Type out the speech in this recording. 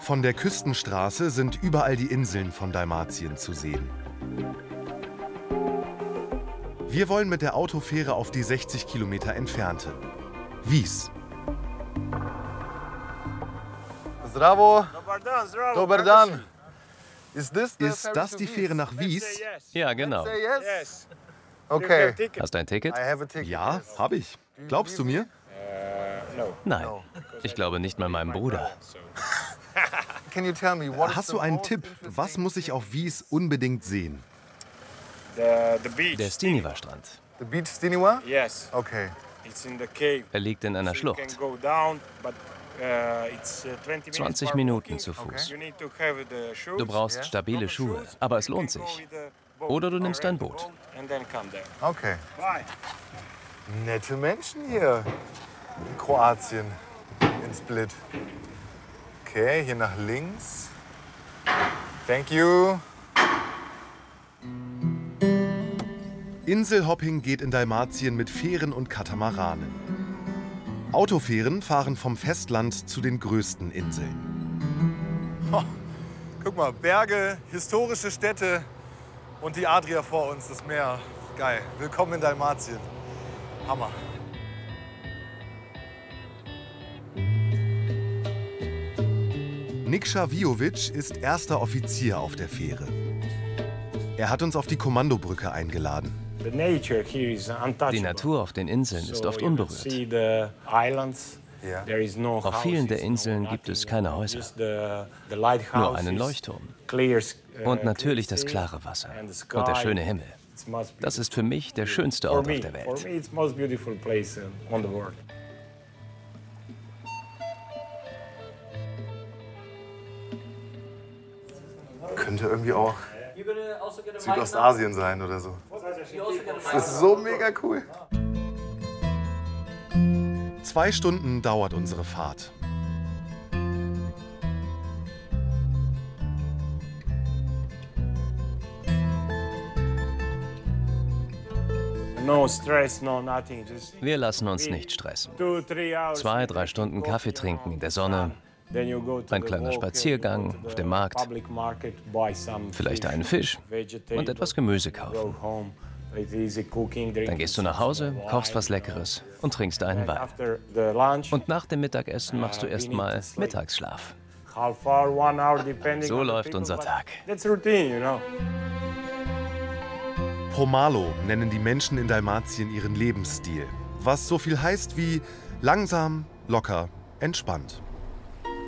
Von der Küstenstraße sind überall die Inseln von Dalmatien zu sehen. Wir wollen mit der Autofähre auf die 60 Kilometer entfernte Vis. Zdravo. Dobar dan. Ist das die Fähre nach Vis? Ja, genau. Okay. Hast du ein Ticket? Ja, habe ich. Glaubst du mir? Nein. Ich glaube nicht mal meinem Bruder. Hast du einen Tipp? Was muss ich auf Vis unbedingt sehen? Der Stiniwa-Strand. The beach Stiniwa? Yes. Okay. It's in the cave. Er liegt in einer You can Schlucht. go down, but it's 20 20 by Minuten walking. zu Fuß. You need to have the shoes, Du brauchst stabile Schuhe, aber es lohnt sich. Oder du nimmst ein Boot. and then come there. Okay. Bye. Nette Menschen hier in Kroatien, in Split. Okay, hier nach links. Thank you. Inselhopping geht in Dalmatien mit Fähren und Katamaranen. Autofähren fahren vom Festland zu den größten Inseln. Oh, guck mal, Berge, historische Städte und die Adria vor uns, das Meer. Geil. Willkommen in Dalmatien. Hammer. Nikša Viovic ist erster Offizier auf der Fähre. Er hat uns auf die Kommandobrücke eingeladen. Die Natur auf den Inseln ist oft unberührt. Auf vielen der Inseln gibt es keine Häuser, nur einen Leuchtturm. Und natürlich das klare Wasser und der schöne Himmel. Das ist für mich der schönste Ort auf der Welt. Könnte irgendwie auch Südostasien sein oder so. Das ist so mega cool. 2 Stunden dauert unsere Fahrt. No stress, no nothing. Just Wir lassen uns nicht stressen. 2, 3 hours. 2, 3 Stunden Kaffee trinken in der Sonne, Then you go to ein the kleiner walk, Spaziergang you go to auf the dem Markt, public market, buy some vielleicht fish, einen Fisch vegetables, und etwas Gemüse go kaufen. home, it's easy cooking, drinking Dann gehst du nach Hause, some kochst was wine. Leckeres und trinkst einen Wein. After the lunch, Und nach dem Mittagessen machst du erstmal Mittagsschlaf. half hour, 1 hour, depending So on the läuft people, unser but Tag. That's routine, you know. Pomalo nennen die Menschen in Dalmatien ihren Lebensstil, was so viel heißt wie langsam, locker, entspannt.